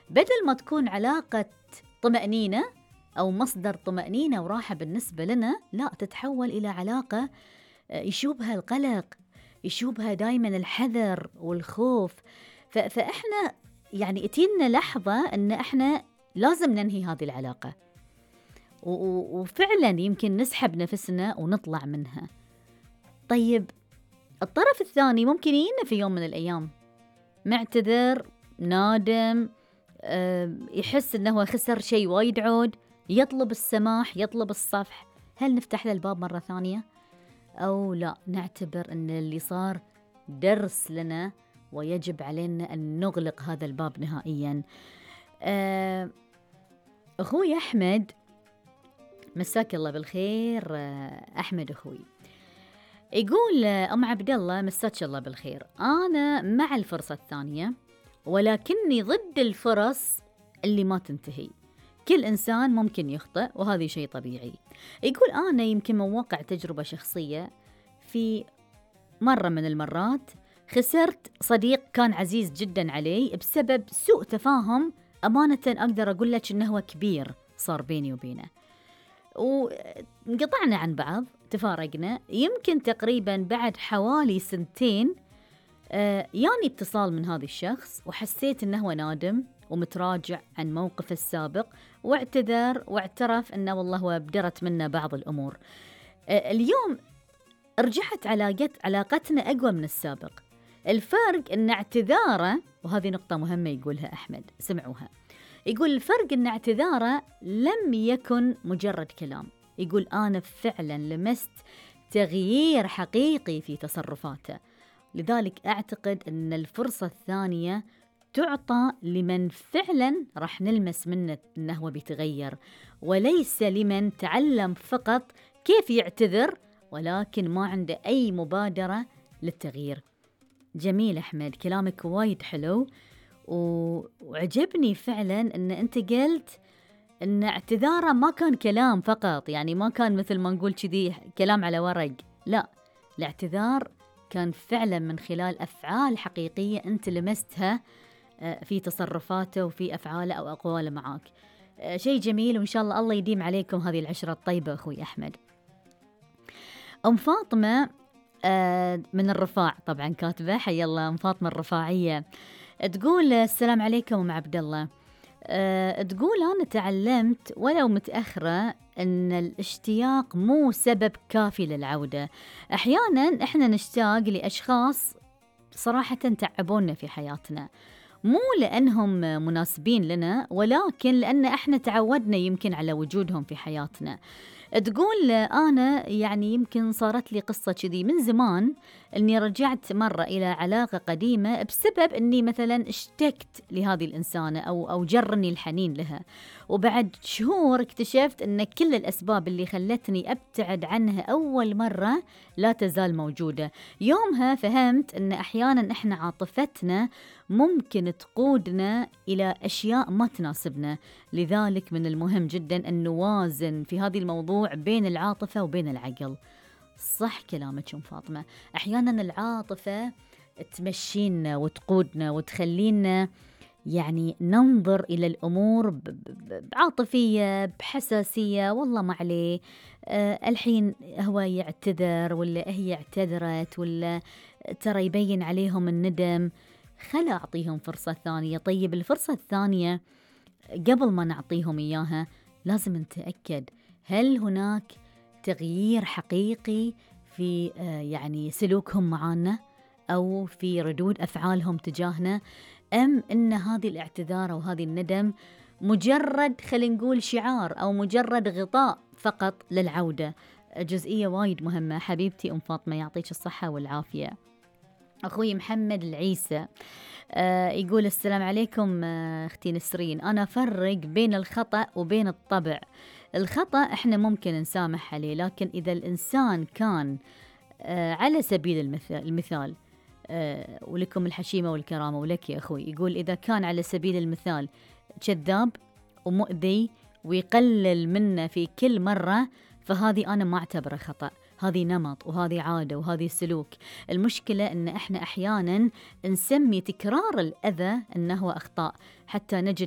بدل ما تكون علاقة طمأنينة أو مصدر طمأنينة وراحة بالنسبة لنا، لا، تتحول إلى علاقة يشوبها القلق، يشوبها دايما الحذر والخوف. فإحنا يعني اتينا لحظة أن إحنا لازم ننهي هذه العلاقة، وفعلا يمكن نسحب نفسنا ونطلع منها. طيب الطرف الثاني ممكن يجينا في يوم من الأيام معتذر، نادم، يحس أنه هو خسر شيء وايد عود، يطلب السماح، يطلب الصفح. هل نفتح له الباب مرة ثانية؟ أو لا، نعتبر أن اللي صار درس لنا ويجب علينا أن نغلق هذا الباب نهائيا؟ أخوي أحمد، مساك الله بالخير. أحمد أخوي يقول أم عبد الله مساك الله بالخير، أنا مع الفرصة الثانية ولكني ضد الفرص اللي ما تنتهي. كل إنسان ممكن يخطئ وهذا شيء طبيعي. يقول أنا يمكن من واقع تجربة شخصية، في مرة من المرات خسرت صديق كان عزيز جدا علي بسبب سوء تفاهم، أمانة أقدر أقول لك إنه هو كبير صار بيني وبينه، وانقطعنا عن بعض، تفارقنا. يمكن تقريبا بعد حوالي 2 يعني اتصال من هذا الشخص، وحسيت إنه هو نادم ومتراجع عن موقف السابق، واعتذر واعترف إنه والله هو بدرت منه بعض الأمور. اليوم رجعت علاقتنا أقوى من السابق. الفرق إن اعتذاره، وهذه نقطة مهمة يقولها أحمد، سمعوها، يقول الفرق إن اعتذاره لم يكن مجرد كلام. يقول أنا فعلا لمست تغيير حقيقي في تصرفاته. لذلك أعتقد أن الفرصة الثانية تعطى لمن فعلا راح نلمس منه أنه هو بيتغير، وليس لمن تعلم فقط كيف يعتذر ولكن ما عنده أي مبادرة للتغيير. جميل أحمد، كلامك وايد حلو، وعجبني فعلا أن أنت قلت أن اعتذاره ما كان كلام فقط، يعني ما كان مثل ما نقول كذي كلام على ورق، لا، الاعتذار كان فعلا من خلال أفعال حقيقية أنت لمستها في تصرفاته وفي أفعاله أو أقواله معاك. شيء جميل، وإن شاء الله يديم عليكم هذه العشرة الطيبة أخوي أحمد. أم فاطمة من الرفاع طبعا كاتبة، حيا الله أم فاطمة الرفاعية، تقول السلام عليكم أم عبد الله. تقول أنا تعلمت ولو متأخرة أن الاشتياق مو سبب كافي للعودة. أحيانا إحنا نشتاق لأشخاص صراحة تعبونا في حياتنا، مو لأنهم مناسبين لنا، ولكن لأن إحنا تعودنا يمكن على وجودهم في حياتنا. تقول أنا يعني يمكن صارت لي قصة كذي من زمان، أني رجعت مرة إلى علاقة قديمة بسبب أني مثلا اشتقت لهذه الإنسانة أو جرني الحنين لها، وبعد شهور اكتشفت أن كل الأسباب اللي خلتني أبتعد عنها أول مرة لا تزال موجودة. يومها فهمت أن أحيانا إحنا عاطفتنا ممكن تقودنا إلى أشياء ما تناسبنا. لذلك من المهم جدا أن نوازن في هذه الموضوع بين العاطفة وبين العقل. صح كلامك أم فاطمة، أحيانا العاطفة تمشينا وتقودنا وتخلينا يعني ننظر إلى الأمور بعاطفية، بحساسية، والله ما عليه الحين هو يعتذر ولا هي اعتذرت ولا ترى يبين عليهم الندم، خلا أعطيهم فرصة ثانية. طيب الفرصة الثانية قبل ما نعطيهم إياها لازم نتأكد هل هناك تغيير حقيقي في يعني سلوكهم معنا أو في ردود أفعالهم تجاهنا، أم إن هذه الاعتذار وهذه الندم مجرد خلينا نقول شعار أو مجرد غطاء فقط للعودة. جزئية وايد مهمة حبيبتي أم فاطمة، يعطيك الصحة والعافية. أخوي محمد العيسى يقول السلام عليكم أختي نسرين، أنا أفرق بين الخطأ وبين الطبع. الخطأ إحنا ممكن نسامح عليه، لكن إذا الإنسان كان على سبيل المثال ولكم الحشيمة والكرامة ولك يا أخوي، يقول إذا كان على سبيل المثال كذاب ومؤذي ويقلل منا في كل مرة، فهذه أنا ما أعتبره خطأ، هذه نمط وهذه عادة وهذه سلوك. المشكلة أن إحنا أحيانا نسمي تكرار الأذى أنه أخطاء، حتى نجد